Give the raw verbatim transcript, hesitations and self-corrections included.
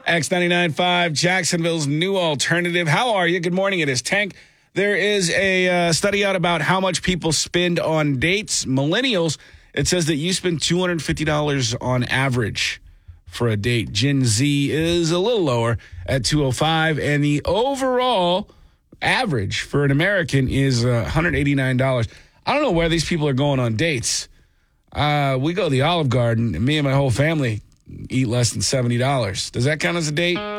X ninety-nine point five, Jacksonville's new alternative. How are you? Good morning. It is Tank. There is a uh, study out about how much people spend on dates. Millennials, it says that you spend two hundred fifty dollars on average for a date. Gen Z is a little lower at two hundred five dollars, and the overall average for an American is uh, one hundred eighty-nine dollars. I don't know where these people are going on dates. Uh, we go to the Olive Garden, and me and my whole family eat less than seventy dollars. Does that count as a date?